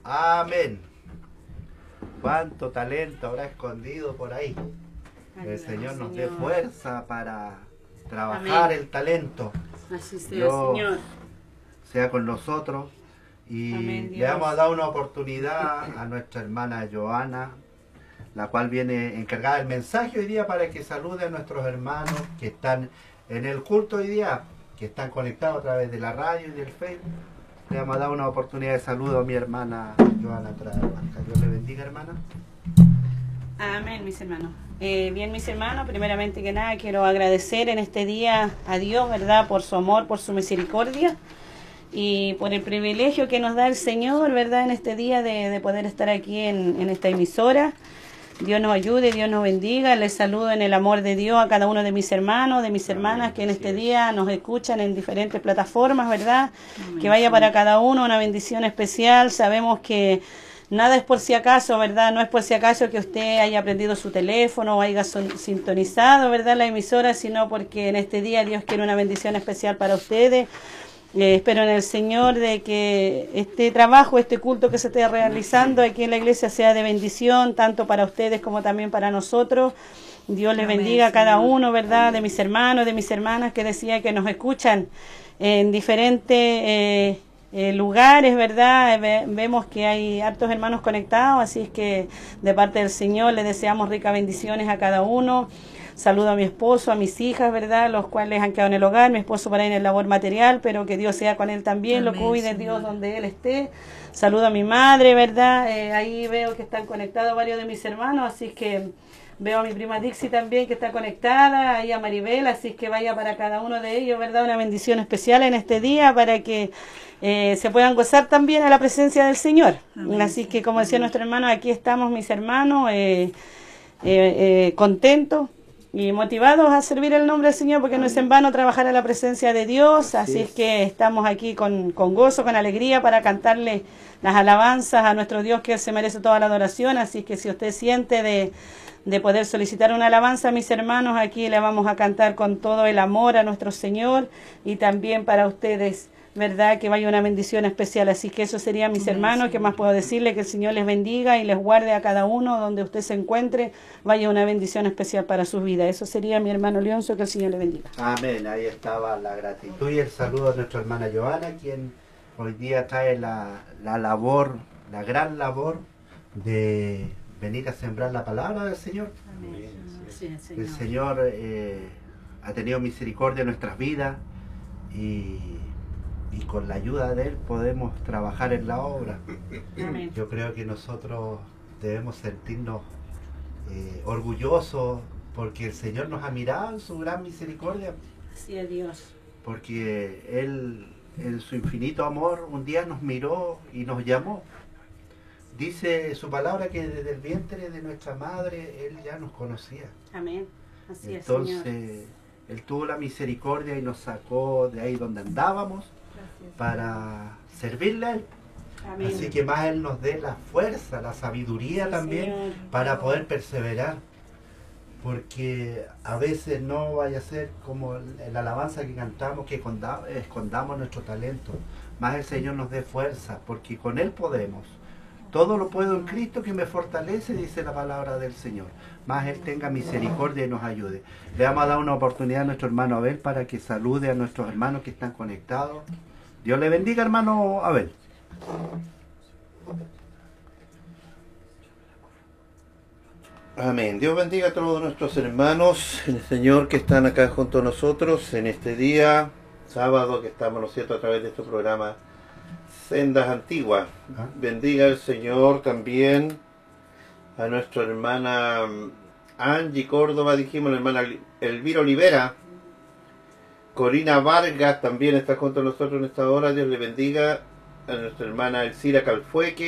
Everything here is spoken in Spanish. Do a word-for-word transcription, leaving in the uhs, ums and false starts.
Amén. Cuánto talento habrá escondido por ahí. El Señor nos dé fuerza para trabajar Amén. El talento. Así sea, Dios Señor. sea con nosotros. Y Amén, le vamos a dar una oportunidad a nuestra hermana Joana, la cual viene encargada del mensaje hoy día para que salude a nuestros hermanos que están en el culto hoy día, que están conectados a través de la radio y del Facebook. Le vamos a dar una oportunidad de saludo a mi hermana Joana Trabarca. Dios le bendiga, hermana. Amén, mis hermanos. Eh, bien, mis hermanos, primeramente que nada quiero agradecer en este día a Dios, ¿verdad? Por su amor, por su misericordia y por el privilegio que nos da el Señor, ¿verdad? En este día de, de poder estar aquí en, en esta emisora. Dios nos ayude, Dios nos bendiga. Les saludo en el amor de Dios a cada uno de mis hermanos, de mis hermanas que en este día nos escuchan en diferentes plataformas, ¿verdad? Que vaya para cada uno una bendición especial. Sabemos que nada es por si acaso, ¿verdad? No es por si acaso que usted haya prendido su teléfono o haya son, sintonizado, ¿verdad? La emisora, sino porque en este día Dios quiere una bendición especial para ustedes. Eh, espero en el Señor de que este trabajo, este culto que se esté realizando aquí en la iglesia sea de bendición, tanto para ustedes como también para nosotros. Dios les bendiga a cada uno, ¿verdad? De mis hermanos, de mis hermanas que decía que nos escuchan en diferentes eh, eh, lugares, ¿verdad? Ve, vemos que hay hartos hermanos conectados, así es que de parte del Señor les deseamos ricas bendiciones a cada uno. Saludo a mi esposo, a mis hijas, ¿verdad? Los cuales han quedado en el hogar, mi esposo para ir en el labor material, pero que Dios sea con él también, Amén, lo cuide Dios donde él esté. Saludo a mi madre, ¿verdad? Eh, ahí veo que están conectados varios de mis hermanos, así que veo a mi prima Dixie también que está conectada, ahí a Maribel, así que vaya para cada uno de ellos, ¿verdad? Una bendición especial en este día para que eh, se puedan gozar también a la presencia del Señor. Amén. Así que como decía nuestro hermano, aquí estamos mis hermanos, eh, eh, eh, contentos y motivados a servir el nombre del Señor, porque no es en vano trabajar a la presencia de Dios, así es que estamos aquí con, con gozo, con alegría para cantarle las alabanzas a nuestro Dios, que Él se merece toda la adoración, así que si usted siente de, de poder solicitar una alabanza a mis hermanos, aquí le vamos a cantar con todo el amor a nuestro Señor y también para ustedes, ¿verdad? Que vaya una bendición especial. Así que eso sería, mis hermanos, ¿qué más puedo decirle? Que el Señor les bendiga y les guarde a cada uno donde usted se encuentre, vaya una bendición especial para su vida. Eso sería, mi hermano Leoncio, que el Señor le bendiga. Amén, ahí estaba la gratitud y el saludo a nuestra hermana Joana, quien hoy día trae la, la labor, la gran labor de venir a sembrar la palabra del Señor. Amén. Sí, el Señor, el Señor eh, ha tenido misericordia en nuestras vidas y y con la ayuda de Él podemos trabajar en la obra. Amén. Yo creo que nosotros debemos sentirnos eh, orgullosos porque el Señor nos ha mirado en su gran misericordia. Así es Dios. Porque Él, en su infinito amor, un día nos miró y nos llamó. Dice su palabra que desde el vientre de nuestra madre Él ya nos conocía. Amén. Así es, Entonces, Señor. Él tuvo la misericordia y nos sacó de ahí donde andábamos para servirle a Él. Amén. Así que más Él nos dé la fuerza, la sabiduría sí, también, Señor, para poder perseverar. Porque a veces no vaya a ser como la alabanza que cantamos, que escondamos nuestro talento. Más el Señor nos dé fuerza, porque con Él podemos. Todo lo puedo en Cristo que me fortalece, dice la palabra del Señor. Más Él tenga misericordia y nos ayude. Le vamos a dar una oportunidad a nuestro hermano Abel para que salude a nuestros hermanos que están conectados. Dios le bendiga, hermano Abel. Amén. Dios bendiga a todos nuestros hermanos, el Señor, que están acá junto a nosotros en este día, sábado, que estamos, ¿no es cierto?, a través de este programa Sendas Antiguas. ¿Ah? Bendiga el Señor también a nuestra hermana Angie Córdoba, dijimos, la hermana Elvira Olivera. Corina Vargas también está junto a nosotros en esta hora. Dios le bendiga a nuestra hermana Elcira Calfueque.